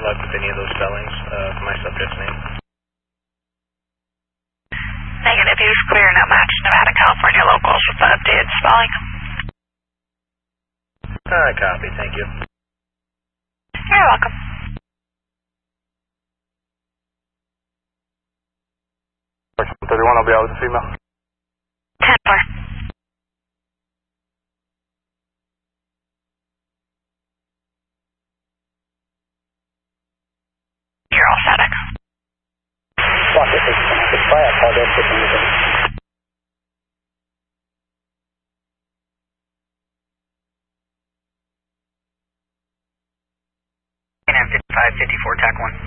luck with any of those spellings of my subject's name. Negative, use clear, no match, Nevada, California locals with the updated spelling. Copy, thank you. You're welcome. Section 31, I'll be out with the female. 10-4. You're all set. Rocket 6 I apologize for the 5554, TAC 1.